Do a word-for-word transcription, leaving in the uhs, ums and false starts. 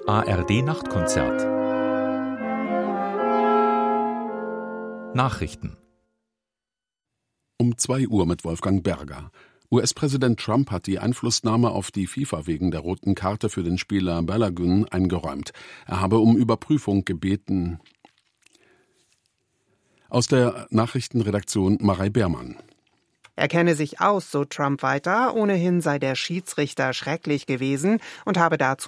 A R D-Nachtkonzert. Nachrichten. Um zwei Uhr mit Wolfgang Berger. U S-Präsident Trump hat die Einflussnahme auf die FIFA wegen der roten Karte für den Spieler Balogun eingeräumt. Er habe um Überprüfung gebeten. Aus der Nachrichtenredaktion Marei Beermann. Er kenne sich aus, so Trump weiter. Ohnehin sei der Schiedsrichter schrecklich gewesen und habe dazu